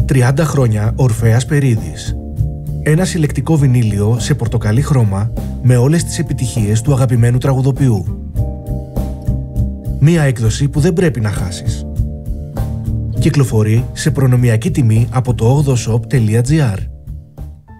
30 χρόνια Ορφέας Περίδης. Ένα συλλεκτικό βινίλιο σε πορτοκαλί χρώμα με όλες τις επιτυχίες του αγαπημένου τραγουδοποιού. Μία έκδοση που δεν πρέπει να χάσεις. Κυκλοφορεί σε προνομιακή τιμή από το 8shop.gr.